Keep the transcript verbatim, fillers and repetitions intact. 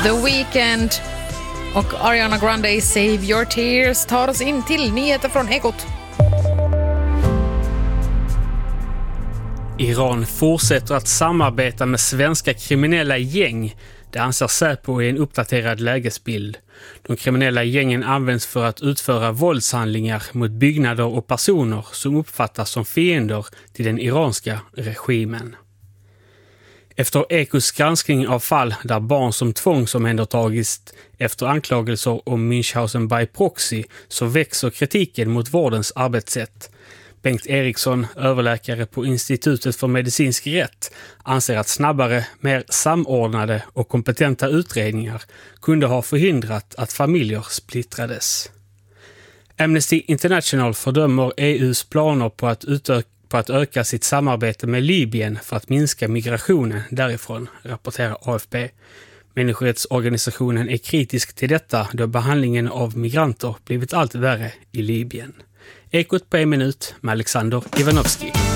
The Weeknd och Ariana Grande Save Your Tears tar oss in till nyheter från Ekot. Iran fortsätter att samarbeta med svenska kriminella gäng. Det anser Säpo i en uppdaterad lägesbild. De kriminella gängen används för att utföra våldshandlingar mot byggnader och personer som uppfattas som fiender till den iranska regimen. Efter Ekots granskning av fall där barn som tvångsomhändertagits efter anklagelser om Münchhausen by proxy så växer kritiken mot vårdens arbetssätt. Bengt Eriksson, överläkare på Institutet för medicinsk rätt, anser att snabbare, mer samordnade och kompetenta utredningar kunde ha förhindrat att familjer splittrades. Amnesty International fördömer E U:s planer på att, utöka, på att öka sitt samarbete med Libyen för att minska migrationen därifrån, rapporterar A F P. Människorättsorganisationen är kritisk till detta då behandlingen av migranter blivit allt värre i Libyen. Ekot på en minut med Alexander Ivanovski.